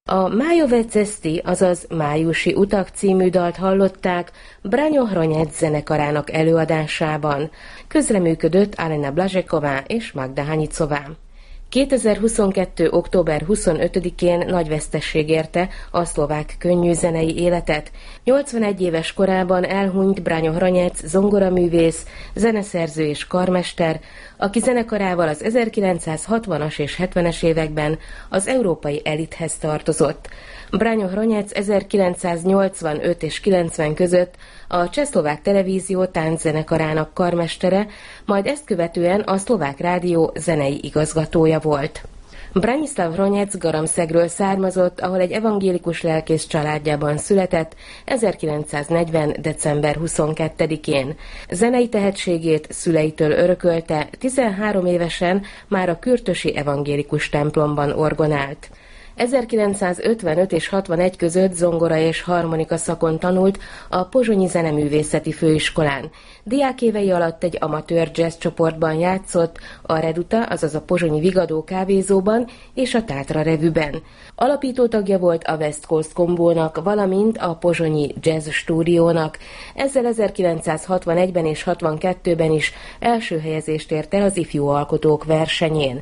A Májové cesty, azaz Májusi utak című dalt hallották Braňo Hroněc zenekarának előadásában. Közreműködött Alena Blažeková és Magda Hanicová. 2022. október 25-én nagy vesztesség érte a szlovák könnyűzenei életet. 81 éves korában elhunyt Braňo Hroněc zongoraművész, zeneszerző és karmester, aki zenekarával az 1960-as és 70-es években az európai elithez tartozott. Braňo Hroněc 1985 és 90 között a Csehszlovák Televízió tánczenekarának karmestere, majd ezt követően a Szlovák Rádió zenei igazgatója volt. Branislav Hroněc Garamszegről származott, ahol egy evangélikus lelkész családjában született 1940. december 22-én. Zenei tehetségét szüleitől örökölte, 13 évesen már a kürtösi evangélikus templomban orgonált. 1955 és 61 között zongora és harmonika szakon tanult a Pozsonyi Zeneművészeti Főiskolán. Diákévei alatt egy amatőr jazz csoportban játszott, a Reduta, azaz a pozsonyi Vigadó kávézóban és a Tátra revűben. Alapító tagja volt a West Coast Kombónak, valamint a Pozsonyi Jazz Stúdiónak. Ezzel 1961-ben és 62-ben is első helyezést ért el az ifjú alkotók versenyén.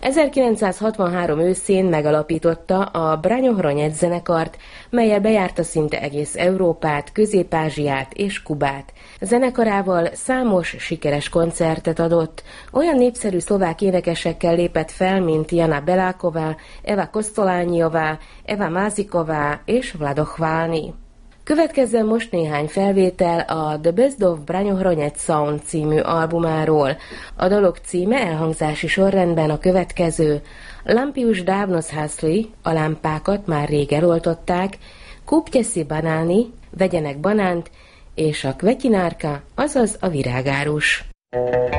1963 őszén megalapította a Braňo Hroněc zenekart, mellyel bejárta szinte egész Európát, Közép-Ázsiát és Kubát. Zenekarával számos sikeres koncertet adott, olyan népszerű szlovák énekesekkel lépett fel, mint Jana Beláková, Eva Kosztolányiová, Eva Máziková és Vlado Chválny. Következzen most néhány felvétel a The Best of Braňo Hroněc Sound című albumáról. A dalok címe elhangzási sorrendben a következő: Lampy už dávno zhasly, a lámpákat már rég eloltották, Kupte si banány, vegyenek banánt, és a kvetinárka, azaz a virágárus.